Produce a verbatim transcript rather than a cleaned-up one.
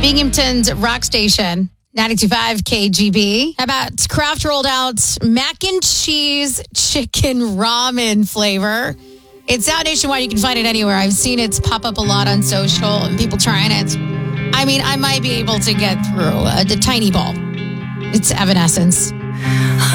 Binghamton's Rock Station, ninety-two point five K G B. How about Kraft rolled out mac and cheese chicken ramen flavor? It's out nationwide. You can find it anywhere. I've seen it pop up a lot on social and people trying it. I mean, I might be able to get through uh, the tiny ball. It's Evanescence.